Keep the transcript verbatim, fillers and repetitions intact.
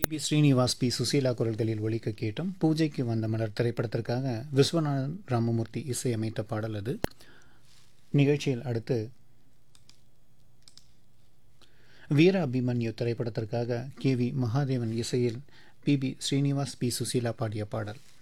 B Srinivas B Susheela குரல்களில் ஒலிக்க கேட்டோம். பூஜைக்கு வந்த மலர் திரைப்படத்திற்காக விஸ்வநாதன் ராமமூர்த்தி இசையமைத்த பாடல் அது. நிகழ்ச்சியில் அடுத்து வீர அபிமன்யு திரைப்படத்திற்காக கே வி மகாதேவன் இசையில் B B Srinivas B Susheela பாடிய பாடல்.